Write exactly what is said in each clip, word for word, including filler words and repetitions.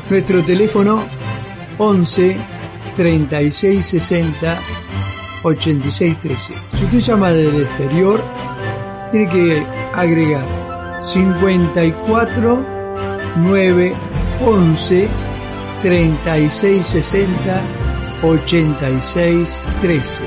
Nuestro teléfono once treinta y seis sesenta ochenta y seis trece. Si usted llama del exterior, tiene que agregar cincuenta y cuatro nueve once treinta y seis sesenta ochenta y seis trece.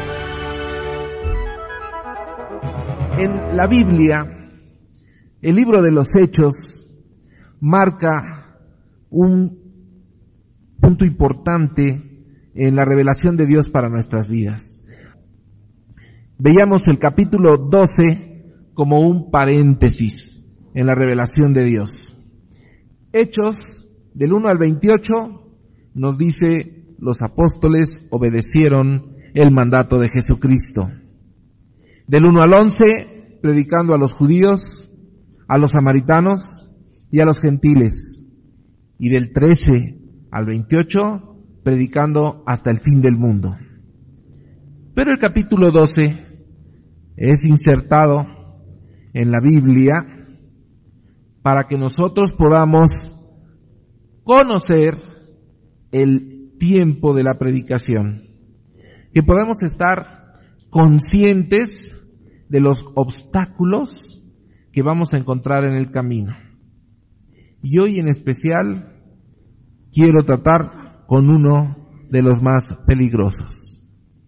En la Biblia, el libro de los Hechos marca un punto importante en la revelación de Dios para nuestras vidas. Veíamos el capítulo doce como un paréntesis en la revelación de Dios. Hechos, del uno al veintiocho, nos dice: los apóstoles obedecieron el mandato de Jesucristo. Del uno al once, predicando a los judíos, a los samaritanos y a los gentiles. Y del trece al veintiocho, predicando hasta el fin del mundo. Pero el capítulo doce es insertado en la Biblia para que nosotros podamos conocer el tiempo de la predicación, que podamos estar conscientes de los obstáculos que vamos a encontrar en el camino. Y hoy en especial quiero tratar con uno de los más peligrosos.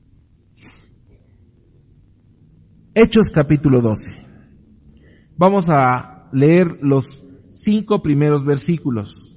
Hechos capítulo doce. Vamos a leer los cinco primeros versículos.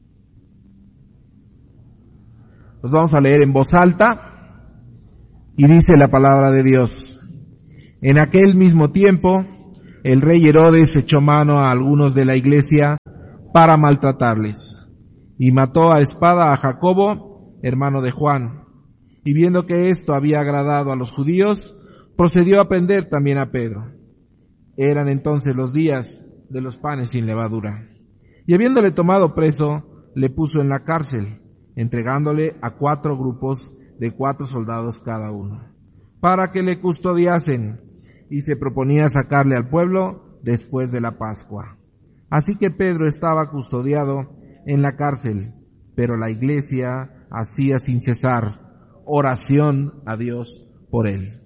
Los vamos a leer en voz alta y dice la palabra de Dios: en aquel mismo tiempo, el rey Herodes echó mano a algunos de la iglesia para maltratarles, y mató a espada a Jacobo, hermano de Juan. Y viendo que esto había agradado a los judíos, procedió a prender también a Pedro. Eran entonces los días de los panes sin levadura. Y habiéndole tomado preso, le puso en la cárcel, entregándole a cuatro grupos de cuatro soldados cada uno, para que le custodiasen, y se proponía sacarle al pueblo después de la Pascua. Así que Pedro estaba custodiado en la cárcel, pero la iglesia hacía sin cesar oración a Dios por él.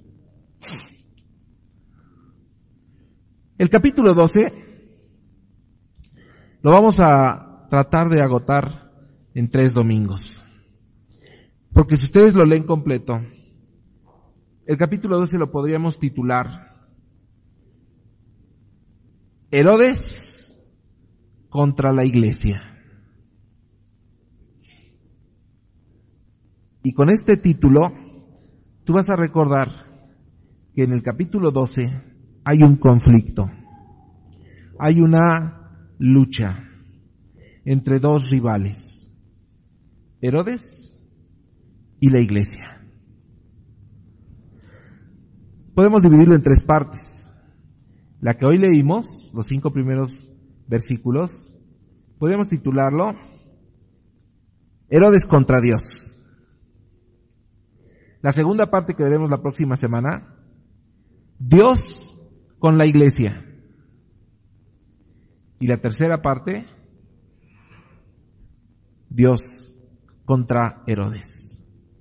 El capítulo doce lo vamos a tratar de agotar en tres domingos, porque si ustedes lo leen completo, el capítulo doce lo podríamos titular Herodes contra la iglesia. Y con este título, tú vas a recordar que en el capítulo doce hay un conflicto, hay una lucha entre dos rivales, Herodes y la iglesia. Podemos dividirlo en tres partes. La que hoy leímos, los cinco primeros versículos, podemos titularlo Herodes contra Dios. La segunda parte que veremos la próxima semana, Dios con la iglesia. Y la tercera parte, Dios contra Herodes.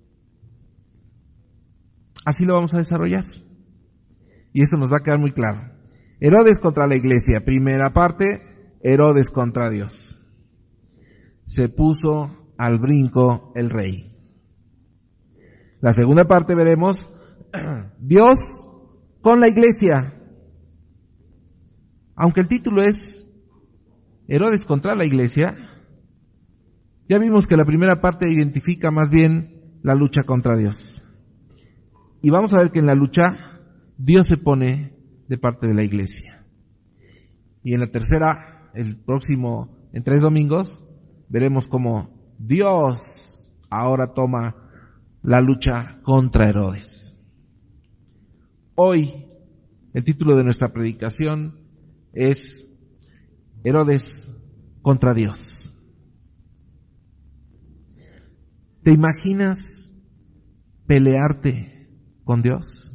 Así lo vamos a desarrollar. Y eso nos va a quedar muy claro. Herodes contra la iglesia. Primera parte, Herodes contra Dios. Se puso al brinco el rey. La segunda parte veremos Dios con la iglesia. Aunque el título es Herodes contra la iglesia, ya vimos que la primera parte identifica más bien la lucha contra Dios. Y vamos a ver que en la lucha Dios se pone de parte de la iglesia. Y en la tercera, el próximo, en tres domingos, veremos cómo Dios ahora toma la lucha contra Herodes. Hoy, el título de nuestra predicación es Herodes contra Dios. ¿Te imaginas pelearte con Dios?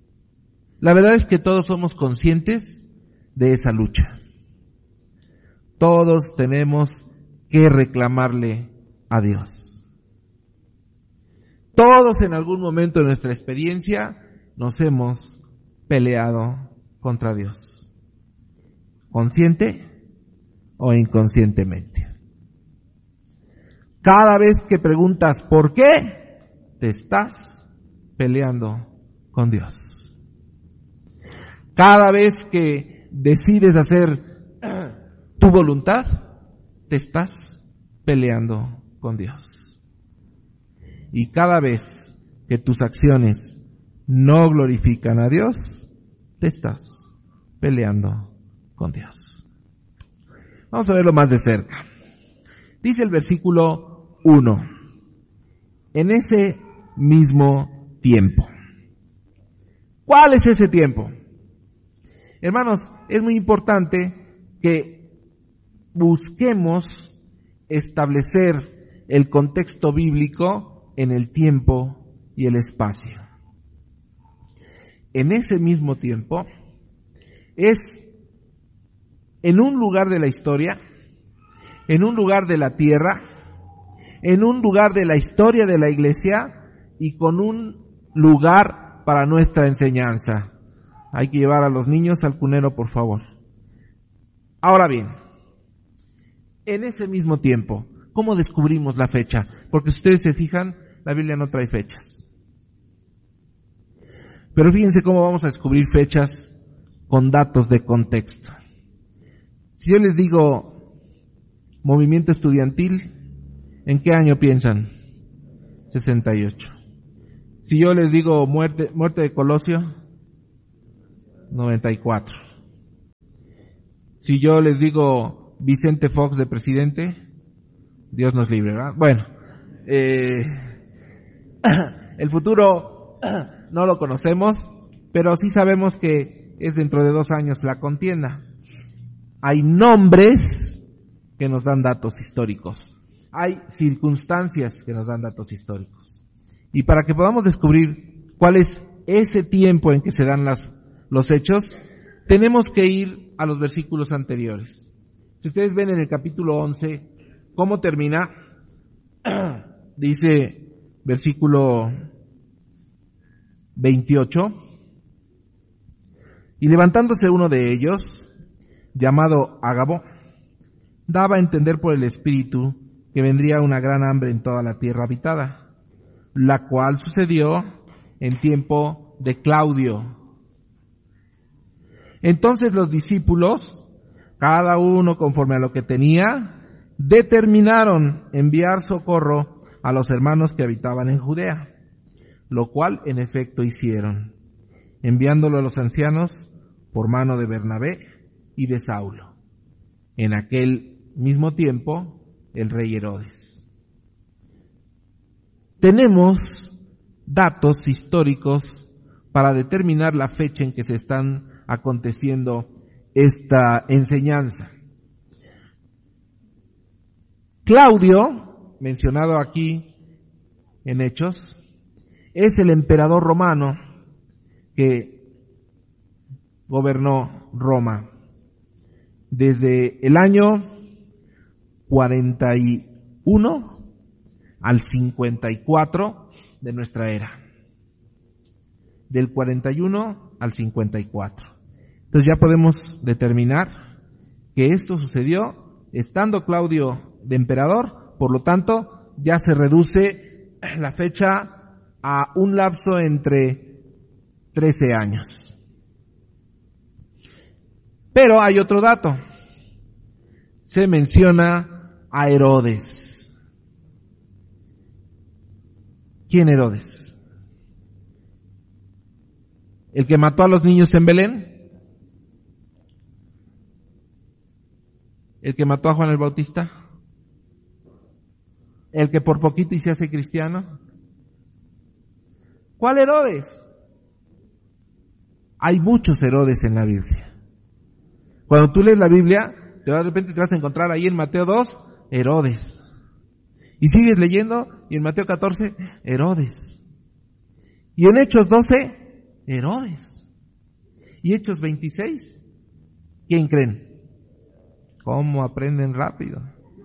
La verdad es que todos somos conscientes de esa lucha. todos tenemos que reclamarle a Dios. Todos en algún momento de nuestra experiencia nos hemos peleado contra Dios, consciente o inconscientemente. Cada vez que preguntas ¿por qué?, te estás peleando con Dios. Cada vez que decides hacer tu voluntad, te estás peleando con Dios. Y cada vez que tus acciones no glorifican a Dios, te estás peleando con Dios. Vamos a verlo más de cerca. Dice el versículo uno, en ese mismo tiempo. ¿Cuál es ese tiempo? Hermanos, es muy importante que busquemos establecer el contexto bíblico en el tiempo y el espacio. En ese mismo tiempo es en un lugar de la historia, en un lugar de la tierra, en un lugar de la historia de la iglesia y con un lugar para nuestra enseñanza. Hay que llevar a los niños al cunero, por favor. Ahora bien, en ese mismo tiempo, ¿cómo descubrimos la fecha? Porque si ustedes se fijan, la Biblia no trae fechas. Pero fíjense cómo vamos a descubrir fechas con datos de contexto. Si yo les digo movimiento estudiantil, ¿en qué año piensan? sesenta y ocho. Si yo les digo muerte, muerte de Colosio, noventa y cuatro. Si yo les digo Vicente Fox de presidente, Dios nos libre, ¿verdad? Bueno, eh, el futuro no lo conocemos, pero sí sabemos que es dentro de dos años la contienda. Hay nombres que nos dan datos históricos. Hay circunstancias que nos dan datos históricos. Y para que podamos descubrir cuál es ese tiempo en que se dan las, los hechos, tenemos que ir a los versículos anteriores. Si ustedes ven en el capítulo once, ¿cómo termina? Dice versículo veintiocho, y levantándose uno de ellos, llamado Ágabo, daba a entender por el Espíritu que vendría una gran hambre en toda la tierra habitada, la cual sucedió en tiempo de Claudio. Entonces los discípulos, cada uno conforme a lo que tenía, determinaron enviar socorro a los hermanos que habitaban en Judea, lo cual en efecto hicieron, enviándolo a los ancianos por mano de Bernabé y de Saulo. En aquel mismo tiempo, el rey Herodes. Tenemos datos históricos para determinar la fecha en que se están aconteciendo esta enseñanza. Claudio, mencionado aquí en Hechos, es el emperador romano que gobernó Roma desde el año cuarenta y uno al cincuenta y cuatro de nuestra era. Del cuarenta y uno al cincuenta y cuatro. Entonces ya podemos determinar que esto sucedió estando Claudio de emperador, por lo tanto ya se reduce la fecha a un lapso entre trece años. Pero hay otro dato. Se menciona a Herodes. ¿Quién Herodes? ¿El que mató a los niños en Belén? ¿El que mató a Juan el Bautista? ¿El que por poquito y se hace cristiano? ¿Cuál Herodes? Hay muchos Herodes en la Biblia. Cuando tú lees la Biblia, de repente te vas a encontrar ahí en Mateo dos, Herodes. Y sigues leyendo, y en Mateo catorce, Herodes. Y en Hechos doce, Herodes. Y Hechos veintiséis, ¿quién creen? ¿Cómo aprenden rápido?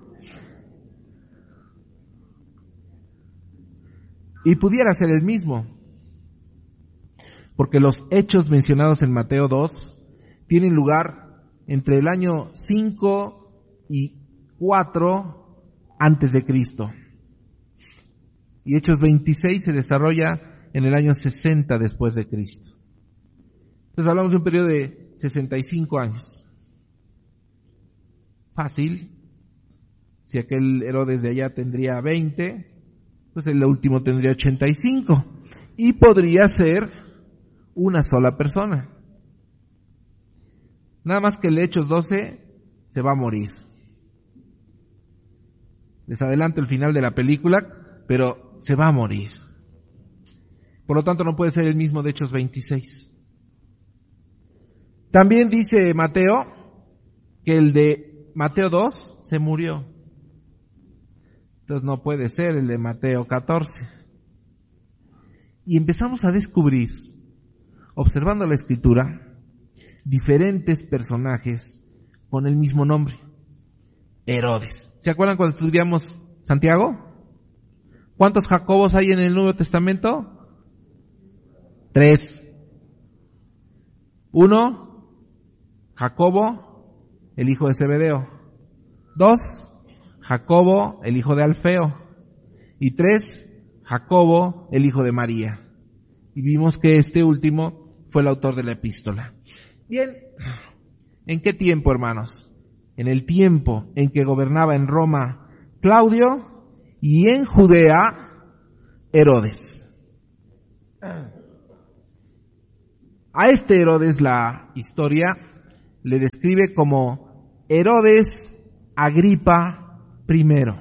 Y pudiera ser el mismo, porque los hechos mencionados en Mateo dos tienen lugar entre el año cinco y cuatro antes de Cristo. Y Hechos veintiséis se desarrolla en el año sesenta después de Cristo. Entonces hablamos de un periodo de sesenta y cinco años. Fácil. Si aquel Herodes de allá tendría veinte, pues el último tendría ochenta y cinco. Y podría ser una sola persona. Nada más que el Hechos doce se va a morir. Les adelanto el final de la película, pero se va a morir. Por lo tanto, no puede ser el mismo de Hechos veintiséis. También dice Mateo que el de Mateo dos se murió. Entonces no puede ser el de Mateo catorce. Y empezamos a descubrir, observando la Escritura, diferentes personajes con el mismo nombre. Herodes. ¿Se acuerdan cuando estudiamos Santiago? ¿Cuántos Jacobos hay en el Nuevo Testamento? Tres. Uno, Jacobo, el hijo de Zebedeo. Dos, Jacobo, el hijo de Alfeo. Y tres, Jacobo, el hijo de María. Y vimos que este último fue el autor de la epístola. Bien, ¿en qué tiempo, hermanos? En el tiempo en que gobernaba en Roma Claudio y en Judea Herodes. A este Herodes la historia le describe como Herodes Agripa primero,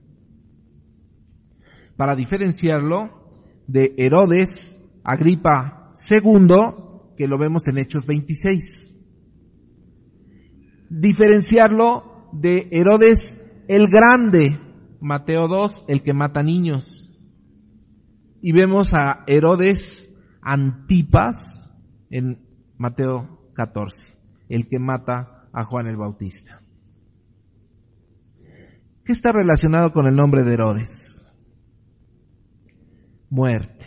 para diferenciarlo de Herodes Agripa segundo, que lo vemos en Hechos veintiséis. Diferenciarlo de Herodes el Grande, Mateo dos, el que mata niños. Y vemos a Herodes Antipas en Mateo catorce, el que mata a Juan el Bautista. ¿Qué está relacionado con el nombre de Herodes? Muerte.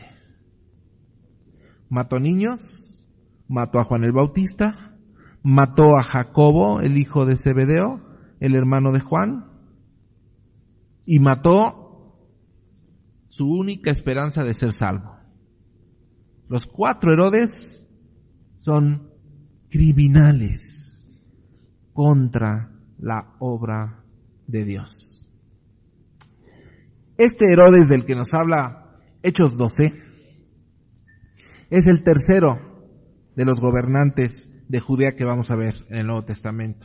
Mató niños, mató a Juan el Bautista, mató a Jacobo, el hijo de Zebedeo, el hermano de Juan, y mató su única esperanza de ser salvo. Los cuatro Herodes son criminales contra la obra de Dios. Este Herodes del que nos habla Hechos doce es el tercero de los gobernantes de Judea que vamos a ver en el Nuevo Testamento.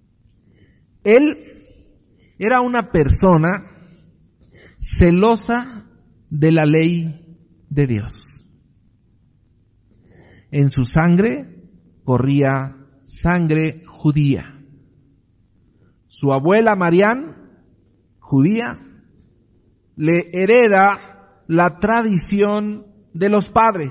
Él era una persona celosa de la ley de Dios. En su sangre corría sangre judía. Su abuela Marián, judía, le hereda la tradición de los padres.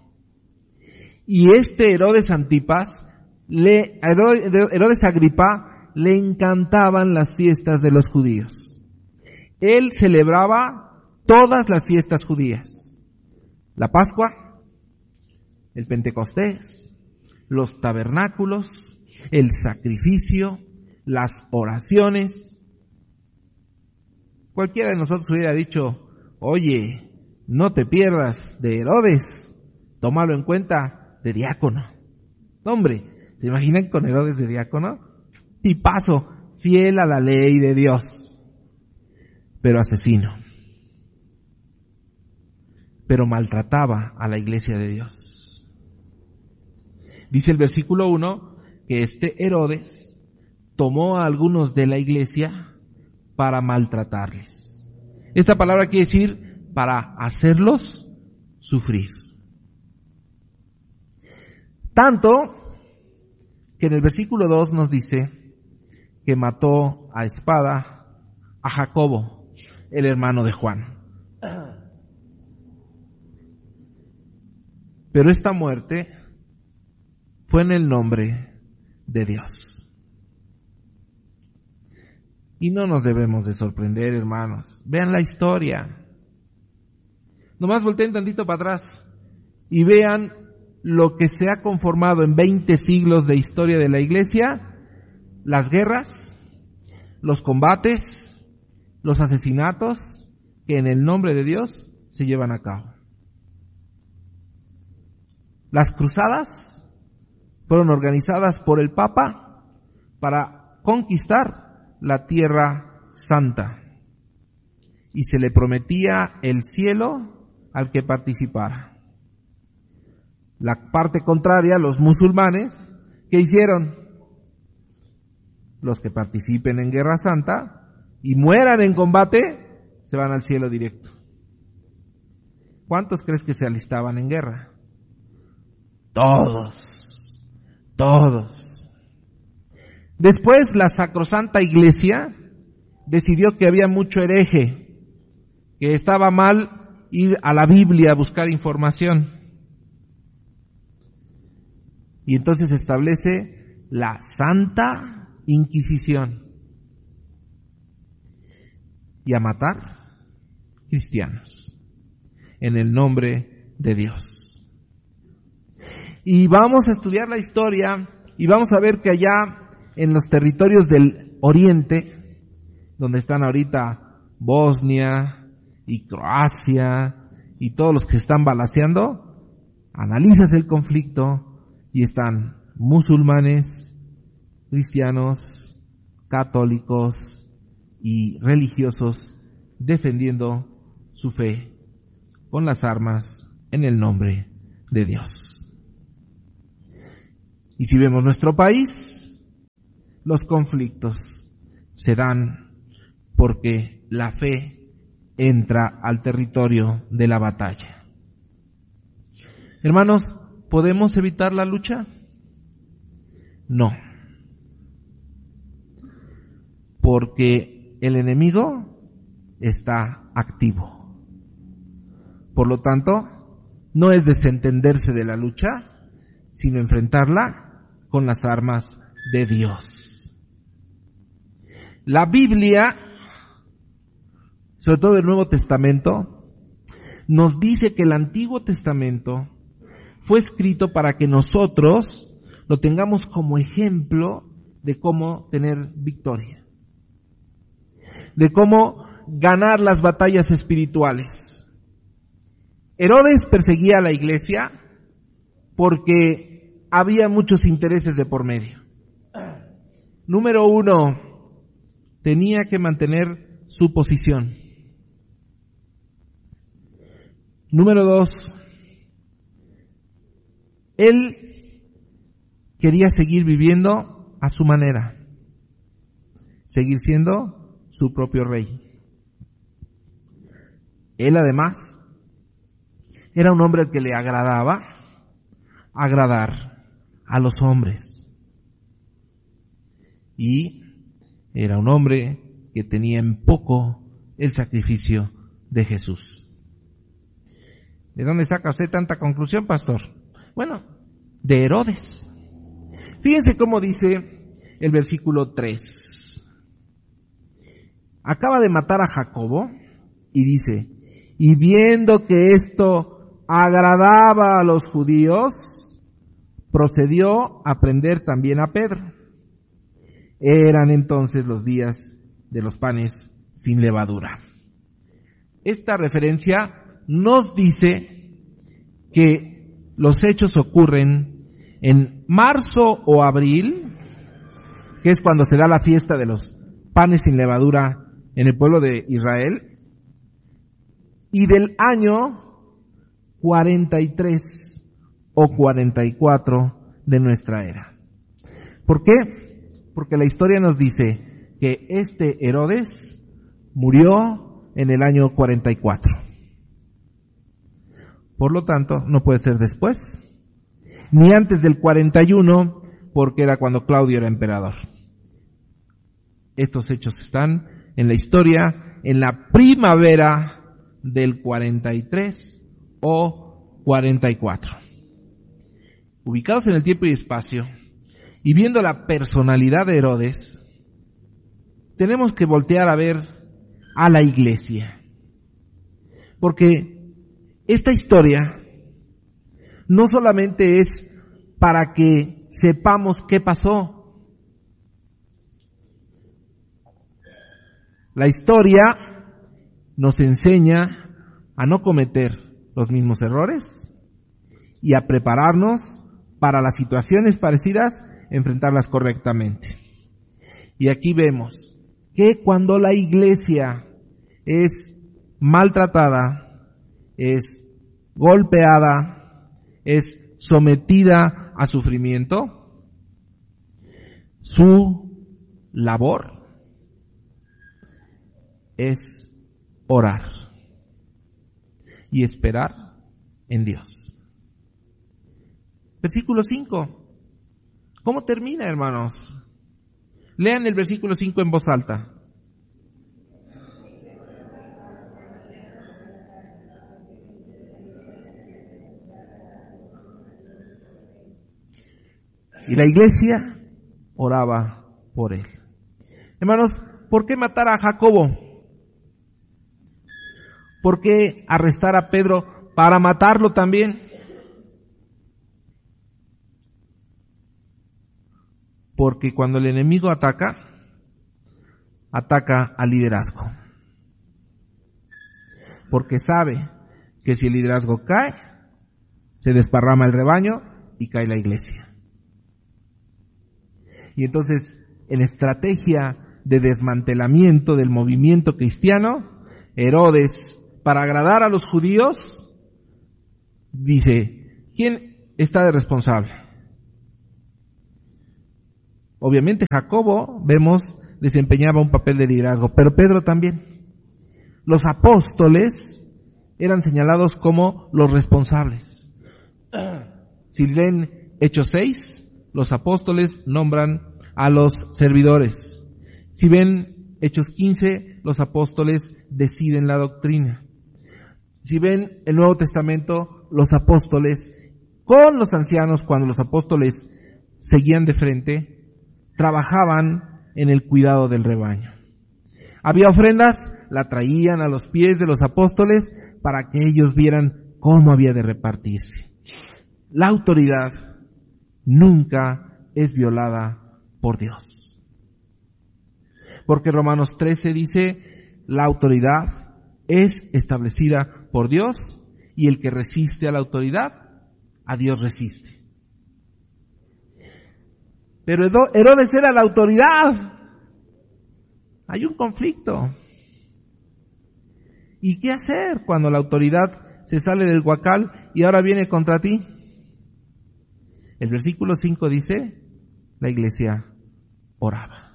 Y este Herodes Antipas, le, Herodes Agripa, le encantaban las fiestas de los judíos. Él celebraba todas las fiestas judías. La Pascua, el Pentecostés, los tabernáculos, el sacrificio, las oraciones. Cualquiera de nosotros hubiera dicho, oye, no te pierdas de Herodes, tómalo en cuenta de diácono. Hombre, ¿se imaginan con Herodes de diácono? Tipazo, fiel a la ley de Dios, pero asesino. Pero maltrataba a la iglesia de Dios. Dice el versículo uno que este Herodes tomó a algunos de la iglesia para maltratarles. Esta palabra quiere decir para hacerlos sufrir. Tanto que en el versículo dos nos dice que mató a espada a Jacobo, el hermano de Juan. Pero esta muerte fue en el nombre de Dios. Y no nos debemos de sorprender, hermanos. Vean la historia. Nomás volteen tantito para atrás y vean lo que se ha conformado en veinte siglos de historia de la Iglesia: las guerras, los combates, los asesinatos que en el nombre de Dios se llevan a cabo. Las cruzadas fueron organizadas por el Papa para conquistar la Tierra Santa, y se le prometía el cielo al que participara. La parte contraria, los musulmanes, ¿qué hicieron? Los que participen en Guerra Santa y mueran en combate, se van al cielo directo. ¿Cuántos crees que se alistaban en guerra? Todos, todos. Después la Sacrosanta Iglesia decidió que había mucho hereje, que estaba mal ir a la Biblia a buscar información. Y entonces establece la Santa Inquisición. Y a matar cristianos en el nombre de Dios. Y vamos a estudiar la historia y vamos a ver que allá en los territorios del Oriente, donde están ahorita Bosnia y Croacia y todos los que están balaceando, analizas el conflicto y están musulmanes, cristianos, católicos y religiosos defendiendo su fe con las armas en el nombre de Dios. Y si vemos nuestro país, los conflictos se dan porque la fe entra al territorio de la batalla. Hermanos, ¿podemos evitar la lucha? No. Porque el enemigo está activo. Por lo tanto, no es desentenderse de la lucha, sino enfrentarla con las armas de Dios. La Biblia, sobre todo el Nuevo Testamento, nos dice que el Antiguo Testamento fue escrito para que nosotros lo tengamos como ejemplo de cómo tener victoria, de cómo ganar las batallas espirituales. Herodes perseguía a la iglesia porque había muchos intereses de por medio. Número uno, tenía que mantener su posición. Número dos, él quería seguir viviendo a su manera, seguir siendo su propio rey. Él además era un hombre al que le agradaba agradar a los hombres. Y era un hombre que tenía en poco el sacrificio de Jesús. ¿De dónde saca usted tanta conclusión, pastor? Bueno, de Herodes. Fíjense cómo dice el versículo tres. Acaba de matar a Jacobo y dice, y viendo que esto agradaba a los judíos, procedió a prender también a Pedro. Eran entonces los días de los panes sin levadura. Esta referencia nos dice que los hechos ocurren en marzo o abril, que es cuando se da la fiesta de los panes sin levadura en el pueblo de Israel, y del año cuarenta y tres o cuarenta y cuatro de nuestra era. ¿Por qué? Porque la historia nos dice que este Herodes murió en el año cuarenta y cuatro. Por lo tanto, no puede ser después, ni antes del cuarenta y uno, porque era cuando Claudio era emperador. Estos hechos están en la historia en la primavera del cuarenta y tres o cuarenta y cuatro. Ubicados en el tiempo y espacio, y viendo la personalidad de Herodes, tenemos que voltear a ver a la iglesia. Porque esta historia no solamente es para que sepamos qué pasó. La historia nos enseña a no cometer los mismos errores y a prepararnos para las situaciones parecidas, enfrentarlas correctamente. Y aquí vemos que cuando la iglesia es maltratada, es golpeada, es sometida a sufrimiento, su labor es orar y esperar en Dios. Versículo cinco. ¿Cómo termina, hermanos? Lean el versículo cinco en voz alta. Y la iglesia oraba por él. Hermanos, ¿por qué matar a Jacobo? ¿Por qué arrestar a Pedro para matarlo también? Porque cuando el enemigo ataca, ataca al liderazgo. Porque sabe que si el liderazgo cae, se desparrama el rebaño y cae la iglesia. Y entonces, en estrategia de desmantelamiento del movimiento cristiano, Herodes, para agradar a los judíos, dice, ¿quién está de responsable? Obviamente Jacobo, vemos, desempeñaba un papel de liderazgo, pero Pedro también. Los apóstoles eran señalados como los responsables. Si leen Hechos seis, los apóstoles nombran a los servidores. Si ven Hechos quince, los apóstoles deciden la doctrina. Si ven el Nuevo Testamento, los apóstoles, con los ancianos, cuando los apóstoles seguían de frente, trabajaban en el cuidado del rebaño. Había ofrendas, la traían a los pies de los apóstoles para que ellos vieran cómo había de repartirse. La autoridad nunca es violada por Dios. Porque Romanos trece dice, la autoridad es establecida por Dios y el que resiste a la autoridad, a Dios resiste. Pero Herodes era la autoridad. Hay un conflicto. ¿Y qué hacer cuando la autoridad se sale del huacal y ahora viene contra ti? El versículo cinco dice, la iglesia oraba.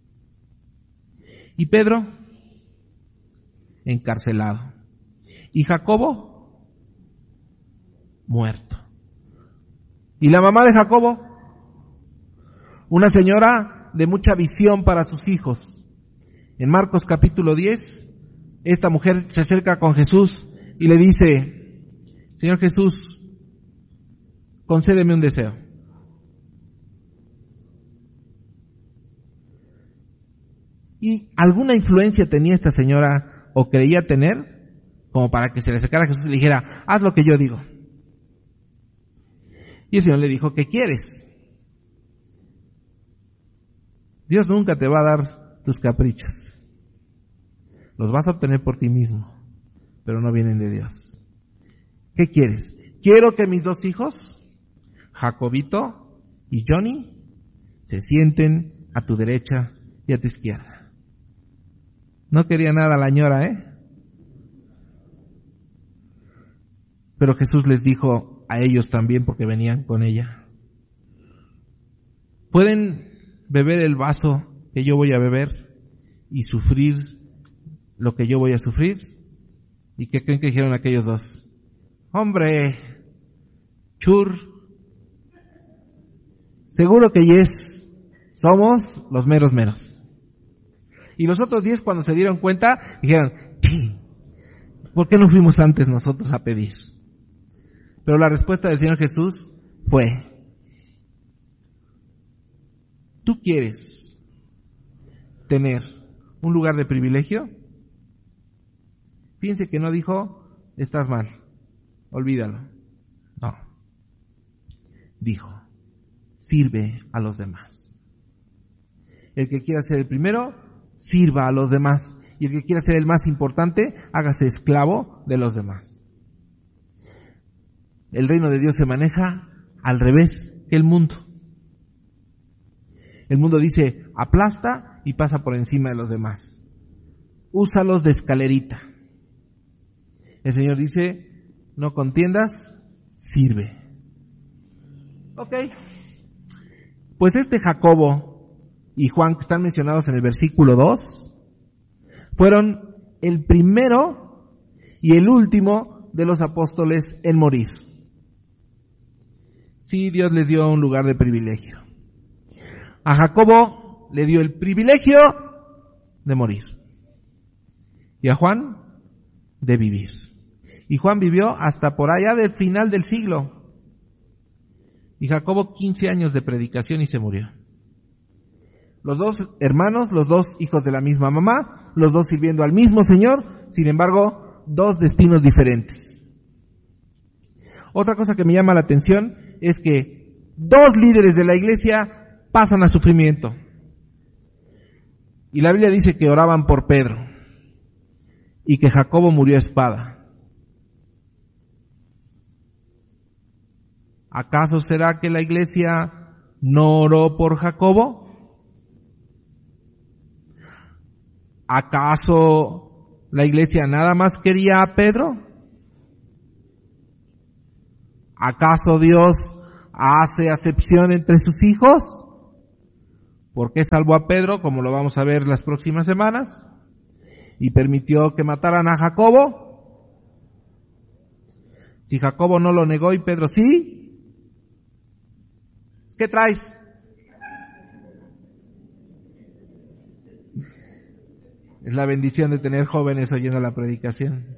Y Pedro, encarcelado. Y Jacobo, muerto. Y la mamá de Jacobo, una señora de mucha visión para sus hijos. En Marcos capítulo diez, esta mujer se acerca con Jesús y le dice, Señor Jesús, concédeme un deseo. Y alguna influencia tenía esta señora, o creía tener, como para que se le acercara a Jesús y le dijera, haz lo que yo digo. Y el Señor le dijo, ¿qué quieres? Dios nunca te va a dar tus caprichos. Los vas a obtener por ti mismo, pero no vienen de Dios. ¿Qué quieres? Quiero que mis dos hijos, Jacobito y Johnny, se sienten a tu derecha y a tu izquierda. No quería nada la ñora, ¿eh? Pero Jesús les dijo a ellos también, porque venían con ella, ¿pueden beber el vaso que yo voy a beber y sufrir lo que yo voy a sufrir? ¿Y qué creen que dijeron aquellos dos? Hombre, chur, seguro que yes, somos los meros meros. Y los otros diez, cuando se dieron cuenta, dijeron, ¿por qué no fuimos antes nosotros a pedir? Pero la respuesta del Señor Jesús fue, ¿tú quieres tener un lugar de privilegio? Fíjense que no dijo, estás mal, olvídalo. No. Dijo, sirve a los demás. El que quiera ser el primero, sirva a los demás. Y el que quiera ser el más importante, hágase esclavo de los demás. El reino de Dios se maneja al revés que el mundo. El mundo dice, aplasta y pasa por encima de los demás. Úsalos de escalerita. El Señor dice, no contiendas, sirve. Ok. Pues este Jacobo y Juan, que están mencionados en el versículo dos, fueron el primero y el último de los apóstoles en morir. Sí, Dios les dio un lugar de privilegio. A Jacobo le dio el privilegio de morir. Y a Juan, de vivir. Y Juan vivió hasta por allá del final del siglo. Y Jacobo quince años de predicación y se murió. Los dos hermanos, los dos hijos de la misma mamá, los dos sirviendo al mismo Señor, sin embargo, dos destinos diferentes. Otra cosa que me llama la atención es que dos líderes de la iglesia pasan a sufrimiento. Y la Biblia dice que oraban por Pedro y que Jacobo murió a espada. ¿Acaso será que la iglesia no oró por Jacobo? ¿Acaso la iglesia nada más quería a Pedro? ¿Acaso Dios hace acepción entre sus hijos? ¿Por qué salvó a Pedro, como lo vamos a ver las próximas semanas? ¿Y permitió que mataran a Jacobo? Si Jacobo no lo negó y Pedro sí, ¿qué traes? Es la bendición de tener jóvenes oyendo la predicación.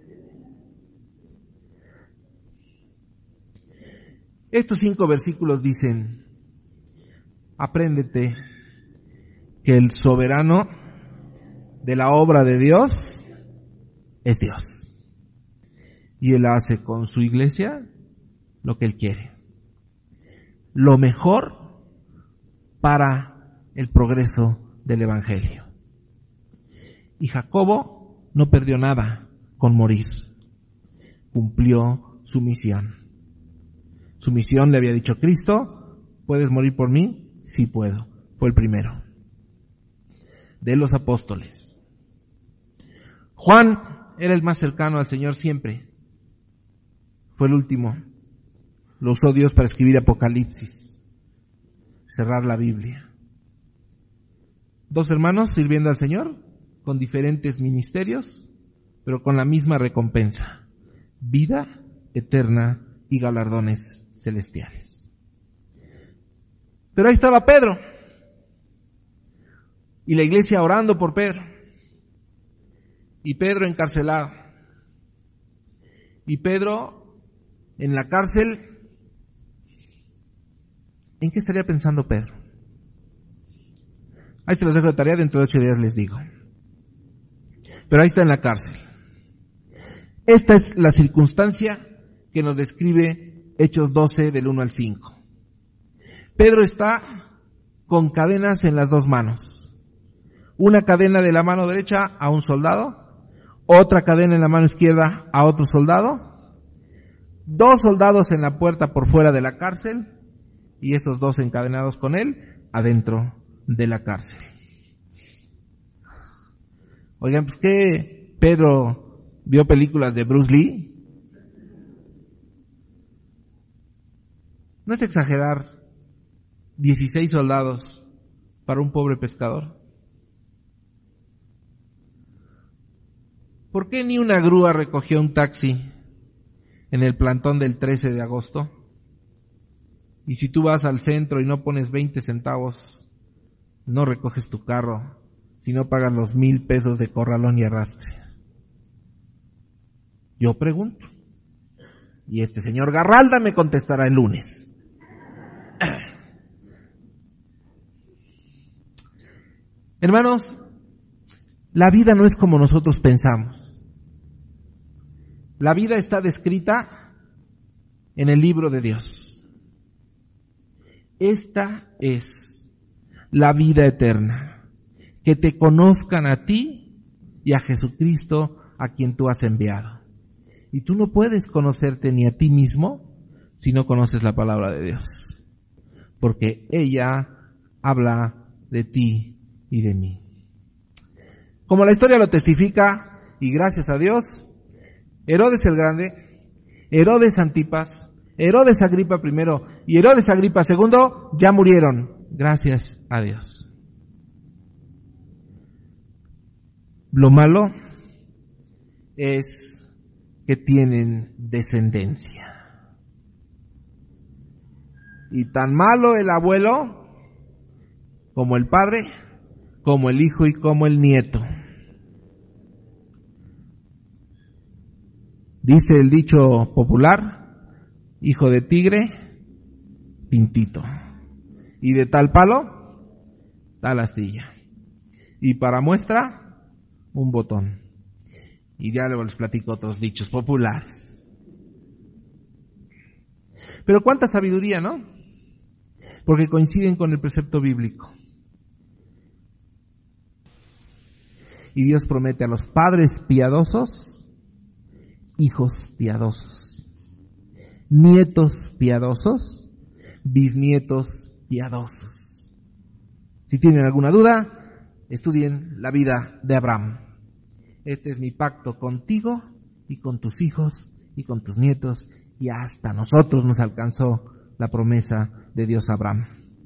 Estos cinco versículos dicen, apréndete que el soberano de la obra de Dios es Dios. Y Él hace con su iglesia lo que Él quiere. Lo mejor para el progreso del Evangelio. Y Jacobo no perdió nada con morir. Cumplió su misión. Su misión le había dicho Cristo, ¿puedes morir por mí? Sí puedo. Fue el primero de los apóstoles. Juan era el más cercano al Señor siempre. Fue el último. Lo usó Dios para escribir Apocalipsis, cerrar la Biblia. Dos hermanos sirviendo al Señor con diferentes ministerios, pero con la misma recompensa, vida eterna y galardones celestiales. Pero ahí estaba Pedro, y la iglesia orando por Pedro, y Pedro encarcelado, y Pedro en la cárcel. ¿En qué estaría pensando Pedro? Ahí se los dejo de tarea, dentro de ocho días les digo. Pero ahí está en la cárcel. Esta es la circunstancia que nos describe Hechos doce del uno al cinco. Pedro está con cadenas en las dos manos. Una cadena de la mano derecha a un soldado, otra cadena en la mano izquierda a otro soldado, dos soldados en la puerta por fuera de la cárcel, y esos dos encadenados con él adentro de la cárcel. Oigan, pues que Pedro vio películas de Bruce Lee. No es exagerar, dieciséis soldados para un pobre pescador. ¿Por qué ni una grúa recogió un taxi en el plantón del trece de agosto? Y si tú vas al centro y no pones veinte centavos, no recoges tu carro, si no pagas los mil pesos de corralón y arrastre. Yo pregunto. Y este señor Garralda me contestará el lunes. Hermanos, la vida no es como nosotros pensamos. La vida está descrita en el libro de Dios. Esta es la vida eterna, que te conozcan a ti y a Jesucristo a quien tú has enviado. Y tú no puedes conocerte ni a ti mismo si no conoces la palabra de Dios, porque ella habla de ti y de mí. Como la historia lo testifica, y gracias a Dios, Herodes el Grande, Herodes Antipas, Herodes Agripa primero y Herodes Agripa segundo ya murieron, gracias a Dios. Lo malo es que tienen descendencia. Y tan malo el abuelo como el padre, como el hijo y como el nieto. Dice el dicho popular, hijo de tigre, pintito. Y de tal palo, tal astilla. Y para muestra, un botón. Y ya luego les platico otros dichos populares. Pero cuánta sabiduría, ¿no? Porque coinciden con el precepto bíblico. Y Dios promete a los padres piadosos, hijos piadosos, nietos piadosos, bisnietos piadosos. Si tienen alguna duda, estudien la vida de Abraham. Este es mi pacto contigo y con tus hijos y con tus nietos, y hasta nosotros nos alcanzó la promesa de Dios a Abraham.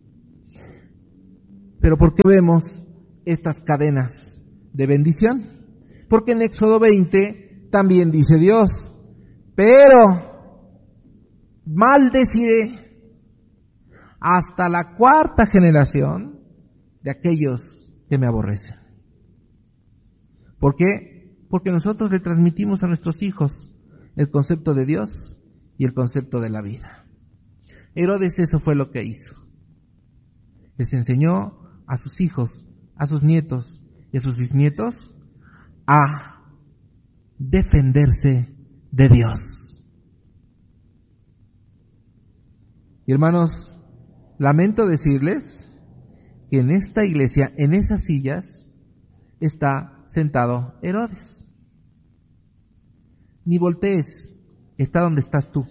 Pero ¿por qué vemos estas cadenas de bendición? Porque en Éxodo veinte también dice Dios, pero maldeciré hasta la cuarta generación de aquellos que me aborrecen. ¿Por qué? Porque nosotros le transmitimos a nuestros hijos el concepto de Dios y el concepto de la vida. Herodes eso fue lo que hizo. Les enseñó a sus hijos, a sus nietos y a sus bisnietos a defenderse de Dios. Y hermanos, lamento decirles que en esta iglesia, en esas sillas, está sentado Herodes. Ni voltees, está donde estás tú.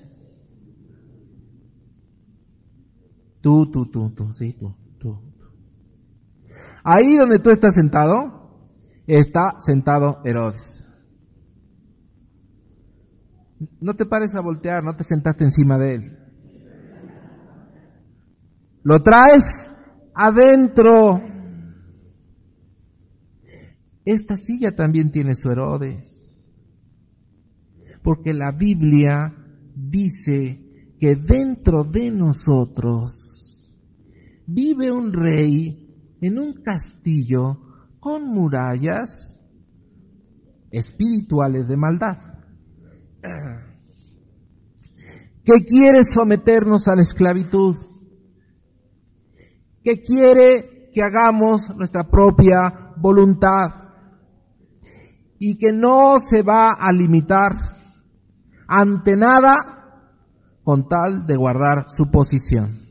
Tú, tú, tú, tú, sí, tú, tú, tú. Ahí donde tú estás sentado, está sentado Herodes. No te pares a voltear, no te sentaste encima de él. Lo traes adentro. Esta silla también tiene su Herodes. Porque la Biblia dice que dentro de nosotros vive un rey en un castillo con murallas espirituales de maldad, que quiere someternos a la esclavitud, que quiere que hagamos nuestra propia voluntad y que no se va a limitar ante nada con tal de guardar su posición.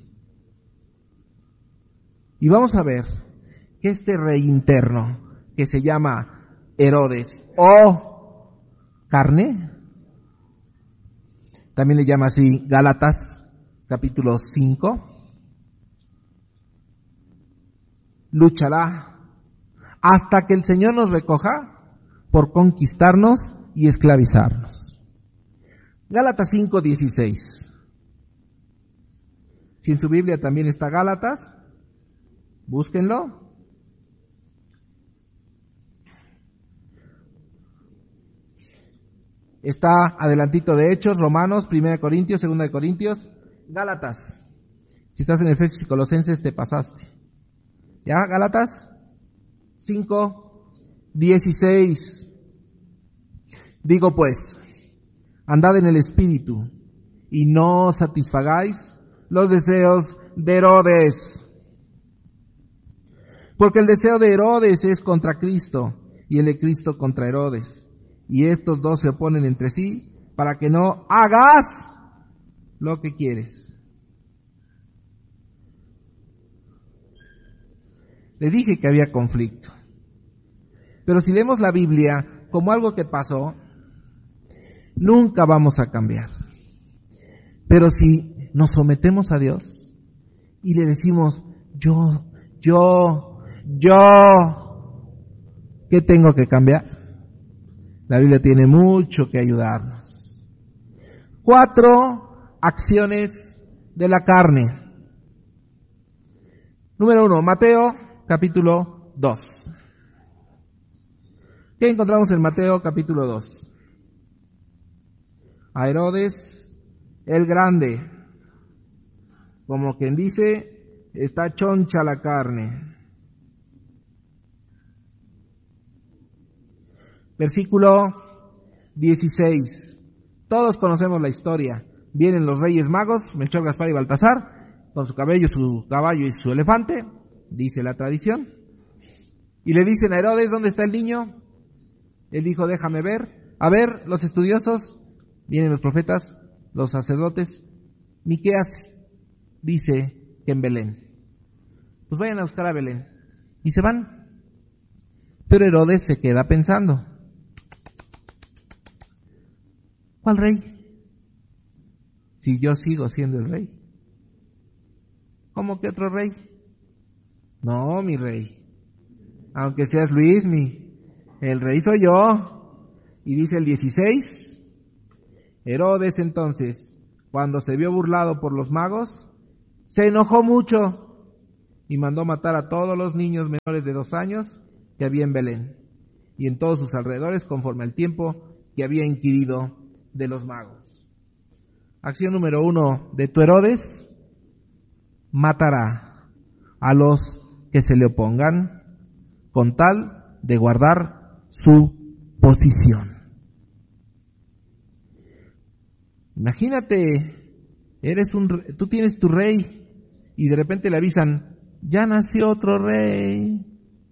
Y vamos a ver que este rey interno, que se llama Herodes o carne, también le llama así Gálatas capítulo cinco, luchará hasta que el Señor nos recoja por conquistarnos y esclavizarnos. Gálatas cinco dieciséis. Si en su Biblia también está Gálatas, búsquenlo. Está adelantito de Hechos, Romanos, Primera de Corintios, Segunda de Corintios, Gálatas. Si estás en Efesios y Colosenses, te pasaste. ¿Ya? Gálatas cinco dieciséis. Digo pues, andad en el Espíritu, y no satisfagáis los deseos de Herodes. Porque el deseo de Herodes es contra Cristo, y el de Cristo contra Herodes. Y estos dos se oponen entre sí para que no hagas lo que quieres. Les dije que había conflicto. Pero si vemos la Biblia como algo que pasó, nunca vamos a cambiar. Pero si nos sometemos a Dios y le decimos, yo, yo, yo, ¿qué tengo que cambiar? La Biblia tiene mucho que ayudarnos. Cuatro acciones de la carne. Número uno, Mateo capítulo dos. ¿Qué encontramos en Mateo capítulo dos? A Herodes el Grande, como quien dice, está choncha la carne. Versículo dieciséis. Todos conocemos la historia. Vienen los reyes magos, Melchor, Gaspar y Baltasar, con su cabello, su caballo y su elefante, dice la tradición. Y le dicen a Herodes, ¿dónde está el niño? Él dijo, déjame ver. A ver, los estudiosos, vienen los profetas, los sacerdotes. Miqueas dice que en Belén. Pues vayan a buscar a Belén. Y se van. Pero Herodes se queda pensando. ¿Cuál rey? Si yo sigo siendo el rey. ¿Cómo que otro rey? No, mi rey. Aunque seas Luis, mi, el rey soy yo. Y dice el dieciséis, Herodes entonces, cuando se vio burlado por los magos, se enojó mucho y mandó matar a todos los niños menores de dos años que había en Belén y en todos sus alrededores conforme al tiempo que había inquirido de los magos. Acción número uno de tu Herodes: matará a los que se le opongan con tal de guardar su posición. Imagínate, eres un, tú tienes tu rey y de repente le avisan, ya nació otro rey,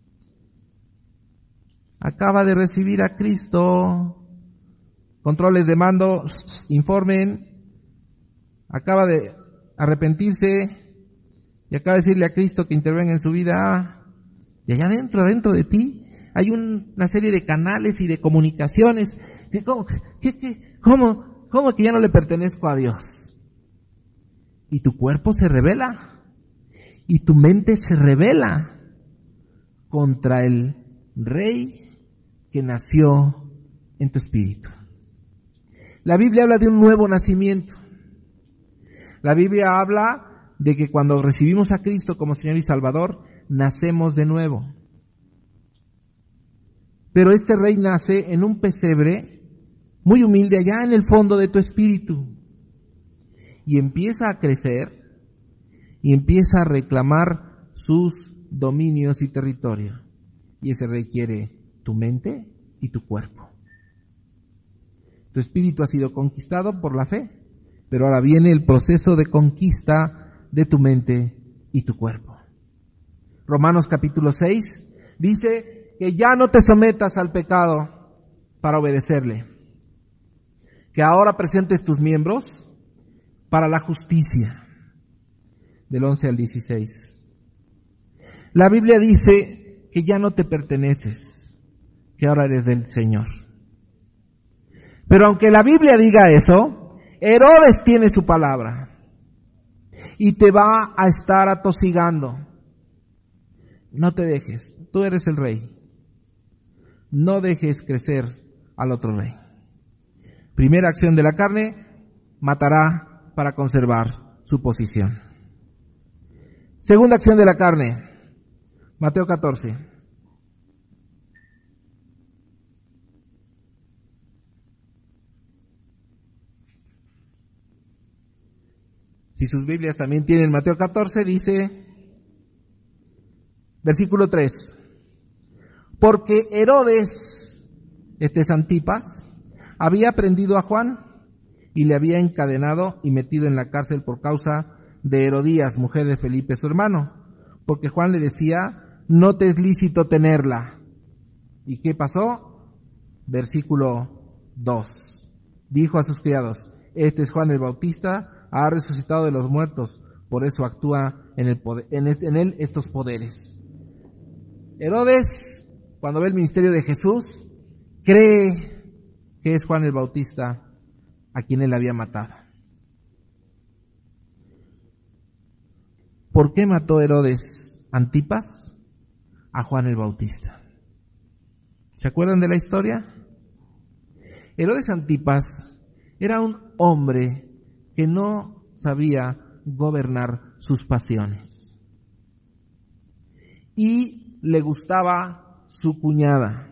acaba de recibir a Cristo, controles de mando, informen, acaba de arrepentirse y acaba de decirle a Cristo que intervenga en su vida. Y allá adentro, dentro de ti, hay un, una serie de canales y de comunicaciones. ¿Cómo, qué, qué, cómo, cómo que ya no le pertenezco a Dios? Y tu cuerpo se rebela. Y tu mente se rebela contra el rey que nació en tu espíritu. La Biblia habla de un nuevo nacimiento. La Biblia habla de que cuando recibimos a Cristo como Señor y Salvador, nacemos de nuevo. Pero este rey nace en un pesebre muy humilde allá en el fondo de tu espíritu. Y empieza a crecer y empieza a reclamar sus dominios y territorio. Y ese rey quiere tu mente y tu cuerpo. Tu espíritu ha sido conquistado por la fe, pero ahora viene el proceso de conquista de tu mente y tu cuerpo. Romanos capítulo seis dice que ya no te sometas al pecado para obedecerle, que ahora presentes tus miembros para la justicia, del once al dieciséis. La Biblia dice que ya no te perteneces, que ahora eres del Señor. Pero aunque la Biblia diga eso, Herodes tiene su palabra y te va a estar atosigando. No te dejes, tú eres el rey. No dejes crecer al otro rey. Primera acción de la carne, matará para conservar su posición. Segunda acción de la carne, Mateo catorce. Si sus Biblias también tienen Mateo catorce, dice, versículo tres, porque Herodes, este es Antipas, había prendido a Juan y le había encadenado y metido en la cárcel por causa de Herodías, mujer de Felipe su hermano, porque Juan le decía, no te es lícito tenerla. ¿Y qué pasó? Versículo dos. Dijo a sus criados: este es Juan el Bautista, ha resucitado de los muertos, por eso actúa en, el poder, en, el, en él estos poderes. Herodes, cuando ve el ministerio de Jesús, cree que es Juan el Bautista a quien él había matado. ¿Por qué mató Herodes Antipas a Juan el Bautista? ¿Se acuerdan de la historia? Herodes Antipas era un hombre que no sabía gobernar sus pasiones. Y le gustaba su cuñada.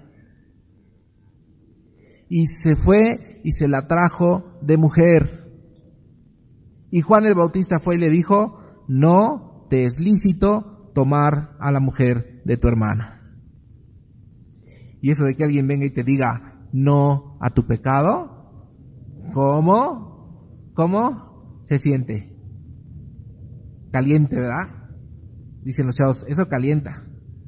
Y se fue y se la trajo de mujer. Y Juan el Bautista fue y le dijo: no te es lícito tomar a la mujer de tu hermano. Y eso de que alguien venga y te diga no a tu pecado, ¿cómo? ¿Cómo se siente? Caliente, ¿verdad? Dicen los chavos, eso calienta.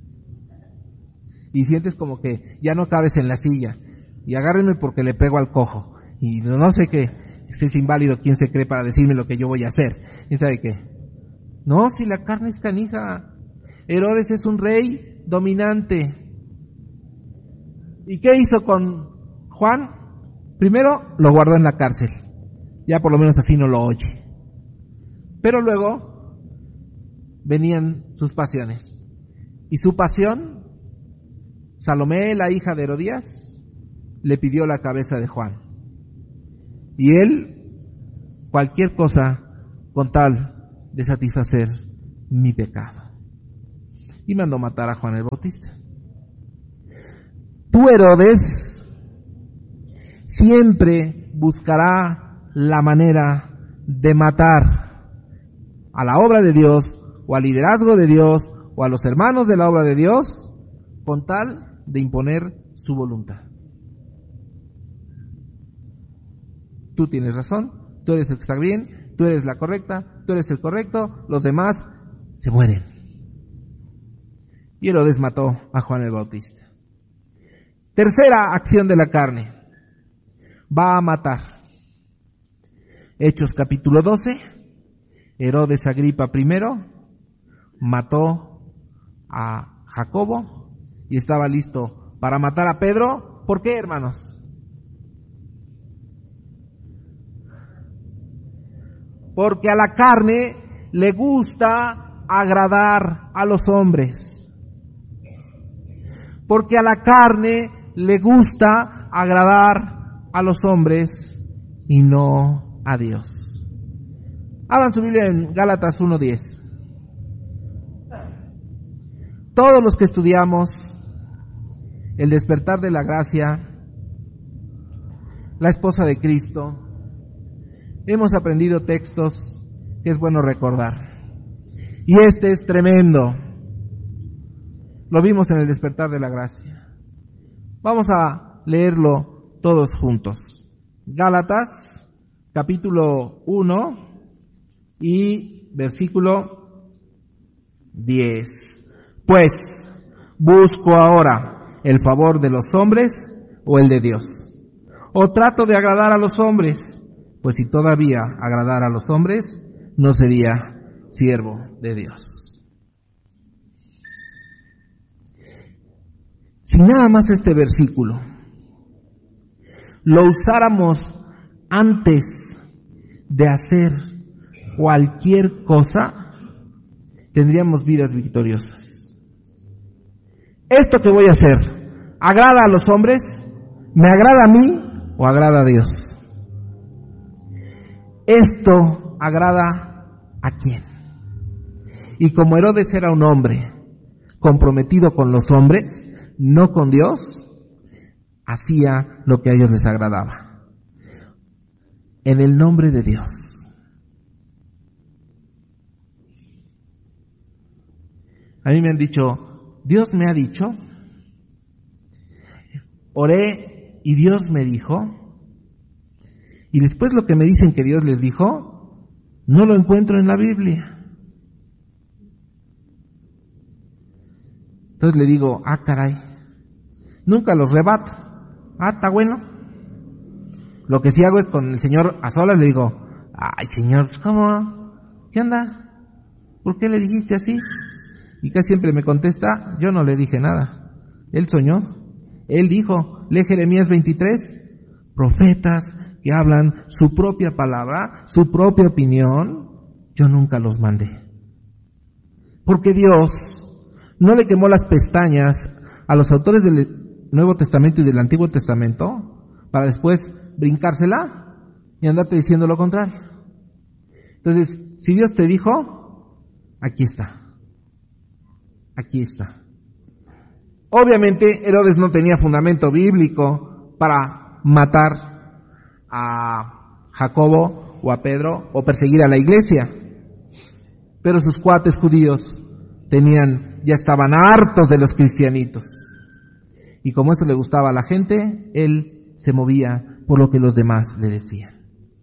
Y sientes como que ya no cabes en la silla. Y agárrenme porque le pego al cojo. Y no sé qué, este es inválido, ¿quién se cree para decirme lo que yo voy a hacer? ¿Quién sabe qué? No, si la carne es canija. Herodes es un rey dominante. ¿Y qué hizo con Juan? Primero lo guardó en la cárcel. Ya por lo menos así no lo oye. Pero luego venían sus pasiones. Y su pasión, Salomé, la hija de Herodías, le pidió la cabeza de Juan. Y él, cualquier cosa con tal de satisfacer mi pecado. Y mandó matar a Juan el Bautista. Tú, Herodes, siempre buscará la manera de matar a la obra de Dios, o al liderazgo de Dios, o a los hermanos de la obra de Dios, con tal de imponer su voluntad. Tú tienes razón, tú eres el que está bien, tú eres la correcta, tú eres el correcto, los demás se mueren. Y Herodes mató a Juan el Bautista. Tercera acción de la carne. Va a matar. Hechos capítulo doce. Herodes Agripa primero mató a Jacobo y estaba listo para matar a Pedro. ¿Por qué, hermanos? Porque a la carne le gusta agradar a los hombres. Porque a la carne le gusta agradar a los hombres y no a Dios. Abran su Biblia en Gálatas uno diez. Todos los que estudiamos el despertar de la gracia, la esposa de Cristo, hemos aprendido textos que es bueno recordar. Y este es tremendo. Lo vimos en el despertar de la gracia. Vamos a leerlo todos juntos. Gálatas, capítulo uno y versículo diez. Pues, ¿busco ahora el favor de los hombres o el de Dios? ¿O trato de agradar a los hombres? Pues si todavía agradara a los hombres, no sería siervo de Dios. Si nada más este versículo lo usáramos antes de hacer cualquier cosa, tendríamos vidas victoriosas. Esto que voy a hacer, ¿agrada a los hombres? ¿Me agrada a mí o agrada a Dios? Esto agrada a quién. Y como Herodes era un hombre comprometido con los hombres, no con Dios, hacía lo que a ellos les agradaba. En el nombre de Dios. A mí me han dicho, Dios me ha dicho, oré y Dios me dijo, y después lo que me dicen que Dios les dijo, no lo encuentro en la Biblia. Entonces le digo, ah caray, nunca los rebato. Ah, está bueno. Lo que sí hago es con el Señor a solas le digo, ay Señor, ¿cómo? ¿Qué onda? ¿Por qué le dijiste así? Y casi siempre me contesta, yo no le dije nada. Él soñó. Él dijo, lee Jeremías veintitrés, profetas que hablan su propia palabra, su propia opinión, yo nunca los mandé. Porque Dios no le quemó las pestañas a los autores del Nuevo Testamento y del Antiguo Testamento para después brincársela y andarte diciendo lo contrario. Entonces, si Dios te dijo, aquí está. Aquí está. Obviamente, Herodes no tenía fundamento bíblico para matar a Jacobo o a Pedro o perseguir a la iglesia. Pero sus cuates judíos tenían, ya estaban hartos de los cristianitos. Y como eso le gustaba a la gente, él se movía por lo que los demás le decían.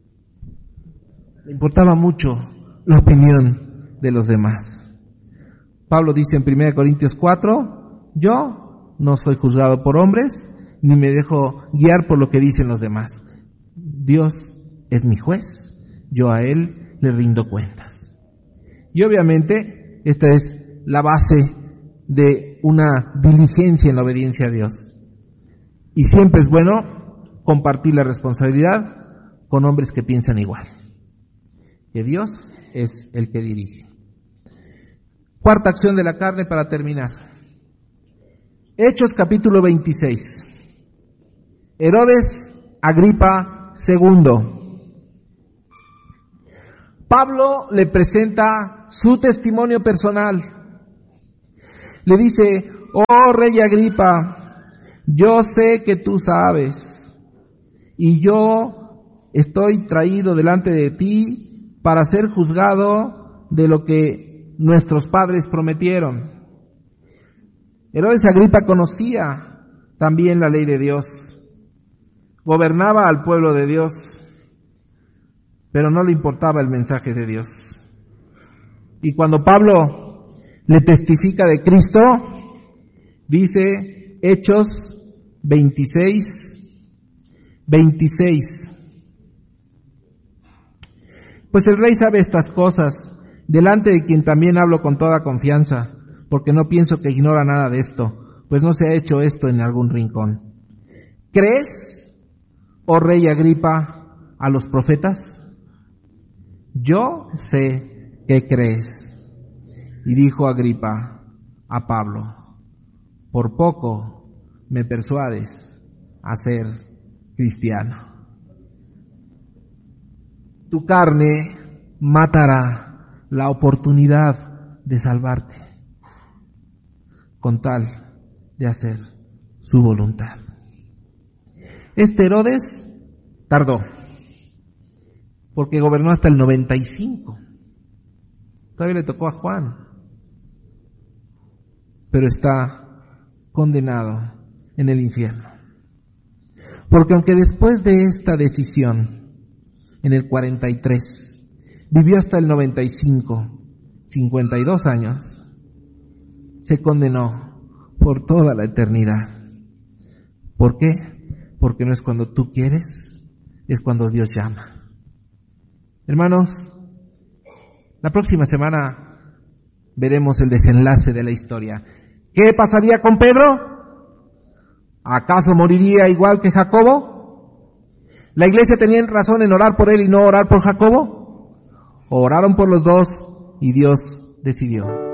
Le importaba mucho la opinión de los demás. Pablo dice en primera Corintios cuatro, yo no soy juzgado por hombres, ni me dejo guiar por lo que dicen los demás. Dios es mi juez, yo a Él le rindo cuentas. Y obviamente esta es la base de una diligencia en la obediencia a Dios. Y siempre es bueno compartir la responsabilidad con hombres que piensan igual. Que Dios es el que dirige. Cuarta acción de la carne para terminar. Hechos capítulo veintiséis. Herodes Agripa segundo. Pablo le presenta su testimonio personal. Le dice, oh rey Agripa, yo sé que tú sabes, y yo estoy traído delante de ti para ser juzgado de lo que nuestros padres prometieron. Herodes Agripa conocía también la ley de Dios, gobernaba al pueblo de Dios, pero no le importaba el mensaje de Dios. Y cuando Pablo le testifica de Cristo, dice Hechos veintiséis, veintiséis. Pues el rey sabe estas cosas, delante de quien también hablo con toda confianza, porque no pienso que ignora nada de esto, pues no se ha hecho esto en algún rincón. ¿Crees, oh rey Agripa, a los profetas? Yo sé que crees. Y dijo Agripa a Pablo, por poco me persuades a ser cristiano. Tu carne matará la oportunidad de salvarte con tal de hacer su voluntad. Este Herodes tardó, porque gobernó hasta el noventa y cinco. Todavía le tocó a Juan, pero está condenado en el infierno. Porque aunque después de esta decisión, en el cuarenta y tres, vivió hasta el noventa y cinco, cincuenta y dos años, se condenó por toda la eternidad. ¿Por qué? Porque no es cuando tú quieres, es cuando Dios llama. Hermanos, la próxima semana veremos el desenlace de la historia. ¿Qué pasaría con Pedro? ¿Acaso moriría igual que Jacobo? ¿La iglesia tenía razón en orar por él y no orar por Jacobo? Oraron por los dos y Dios decidió.